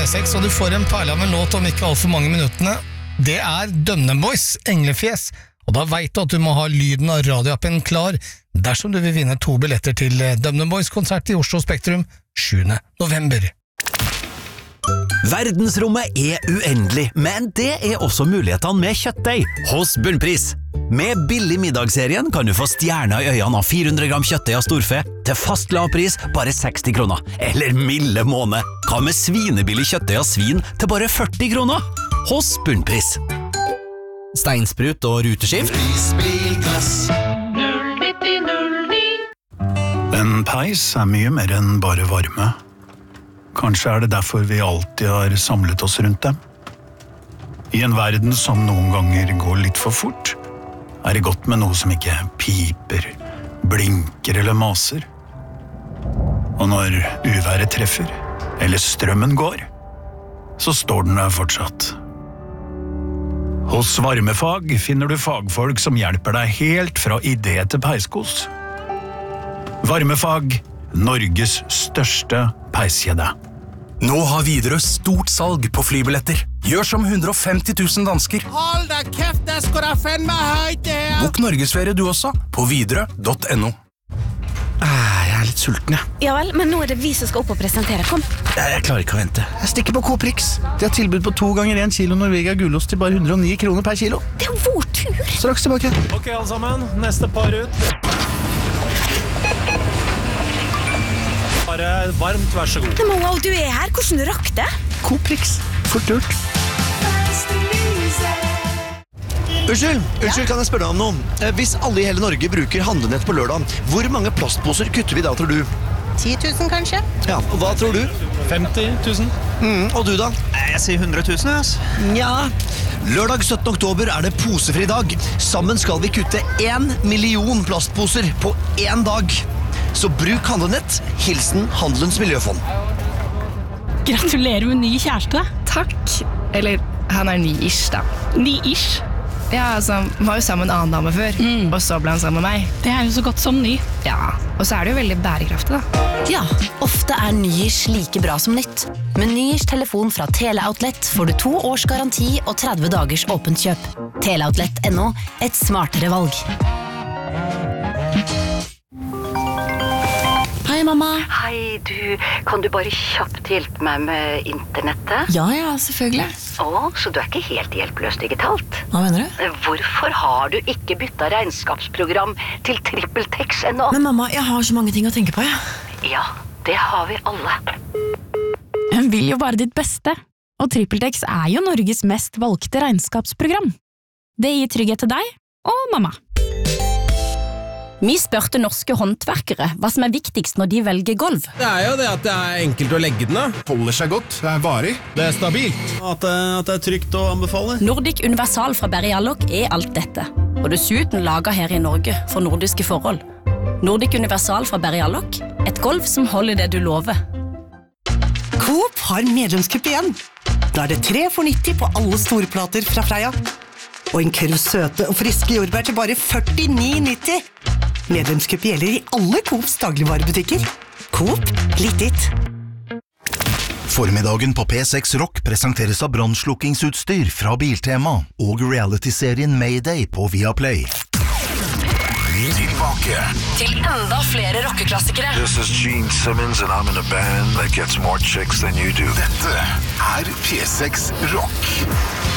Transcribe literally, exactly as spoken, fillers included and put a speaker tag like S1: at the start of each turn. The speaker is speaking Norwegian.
S1: P seks, og du får en perle av en låt om ikke alt for mange minuttene. Det er DumDum Boys, Englefjes, og da vet du at du må ha lyden av radioappen klar dersom du vil vinne to billetter til DumDum Boys konsert i Oslo Spektrum sjuende november.
S2: Verdensrommet er uendelig, men det er også mulighetene med kjøttdeig hos Bunnpris. Med billig middagsserien kan du få stjerner i øynene av fire hundre gram kjøttdeig av storfe til fast lavpris bare seksti kroner. Eller milde måned, hva med svinebillig kjøttdeig av svin til bare førti kroner? Hos Bunnpris. Steinsprut og ruteskift.
S3: Prisbilglass null ni null ni. En peis er mye mer enn bare varme. Kanskje er det derfor vi alltid har samlet oss rundt dem. I en verden som noen ganger går litt for fort, er det godt med noe som ikke piper, blinker eller maser. Og når uværet treffer, eller strømmen går, så står den der fortsatt. Hos Varmefag finner du fagfolk som hjelper deg helt fra idé til peiskos. Varmefag, Norges største peiskjede.
S4: Nå har Widerøe stort salg på flybilletter. Gjør som hundre og femti tusen dansker.
S5: Hold da kæft, der skal da fandme højt det her.
S4: Bok Norgesferie du også, på widerøe punktum no.
S6: Jeg er litt sulten, jeg.
S7: Ja vel, men nå er det vi som skal opp og presentere. Kom.
S6: Jeg, jeg klarer ikke å vente. Jeg stikker på Coprix. De har tilbud på to ganger en kilo Norvegia gulost til bare hundre og ni kroner per kilo.
S7: Det er jo vår tur.
S6: Straks tilbake.
S8: Ok, alle sammen. Neste par ut. Bare varmt, vær så god.
S7: Men wow, du er her. Hvordan rakk det?
S6: Coprix. Fort gjort. Unnskyld, unnskyld, kan jeg spørre deg om noe? Eh, Hvis alle i hele Norge bruker handlenett på lørdag, hvor mange plastposer kutter vi da, tror du?
S9: ti tusen kanskje?
S6: Ja, og hva tror du?
S8: femti tusen.
S6: Mm, og du da?
S10: Jeg sier hundre tusen, ass.
S6: Ja. Lørdag syttende oktober er det posefri dag. Sammen skal vi kutte en million plastposer på en dag. Så bruk handlenett. Hilsen Handelens Miljøfond.
S11: Gratulerer med ny kjæreste.
S9: Takk. Eller, han er ny-ish da.
S11: Ny-ish?
S9: Ja, altså, han var jo sammen med en annen dame før,
S11: Mm.
S9: og så ble han sammen med meg.
S11: Det er jo så godt som ny.
S9: Ja, og så er det jo veldig bærekraftig da.
S12: Ja, ofte er Nyish like bra som nytt. Med Nyish telefon fra Teleoutlet får du to års garanti og tretti dagers åpent kjøp. Teleoutlet punktum no, et smartere valg.
S13: Hei, mamma.
S14: Hei, du. Kan du bare kjapt hjelpe meg med internettet?
S13: Ja, ja, selvfølgelig.
S14: Å, så du er ikke helt hjelpeløs digitalt?
S13: Hva mener du?
S14: Hvorfor har du ikke byttet regnskapsprogram til TrippelTex ennå?
S13: Men mamma, jeg har så mange ting å tenke på, ja.
S14: Ja, det har vi alle.
S11: Hun vil jo bare ditt beste. Og TrippelTex er jo Norges mest valgte regnskapsprogram. Det gir trygghet til deg og mamma.
S15: Vi spørte norske håndverkere hva som er viktigst når de velger gulv.
S16: Det er jo det at det er enkelt å legge den av. Holder seg godt, det er varig, det er stabilt. At det, at det er trygt å anbefale.
S15: Nordic Universal fra Bergalok er alt dette. Og dessuten laget her i Norge for nordiske forhold. Nordic Universal fra Bergalok, et gulv som holder det du lover.
S17: Coop har medlemskupp igjen. Da er det tre for nitti på alle storplater fra Freia. Og en kurv søte og friske jordbær til bare førtini nitti. Medlemskupp gjelder i alle Coops dagligvarebutikker. Coop, litt ditt.
S18: Formiddagen på P seks Rock presenteres av brannslukkingsutstyr fra Biltema og reality-serien Mayday på Viaplay.
S19: Tilbake
S12: Til enda flere rockeklassikere.
S19: This is Gene Simmons and I'm in a band that gets more chicks than you do.
S18: Dette er P seks Rock.